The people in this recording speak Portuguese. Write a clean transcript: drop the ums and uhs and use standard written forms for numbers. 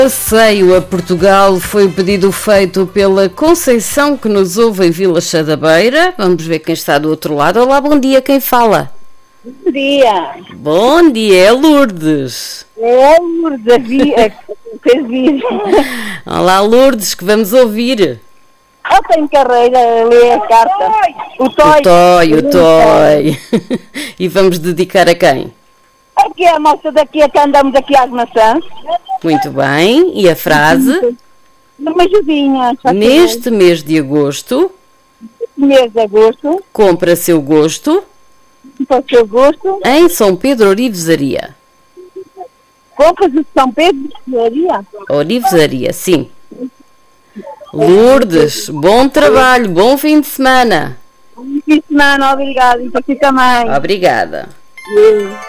Passeio a Portugal foi o pedido feito pela Conceição, que nos ouve em Vila Chá da Beira. Vamos ver quem está do outro lado. Olá, bom dia, quem fala? Bom dia. Bom dia, é Lourdes. É Lourdes, fez vídeo. Olá, Lourdes, que vamos ouvir. Eu tenho carreira, lê a carta. O Toy. E vamos dedicar a quem? Aqui é a moça daqui, que andamos aqui às maçãs. Muito bem, e a frase? Uma ajudinha. Neste mês de agosto, Mês de agosto, compra seu gosto para o seu gosto. em São Pedro Orivesaria. Compras de São Pedro de Leiria. Orivesaria, sim. Lourdes, bom trabalho, bom fim de semana. Fim de semana, obrigada. E para ti também. Obrigada.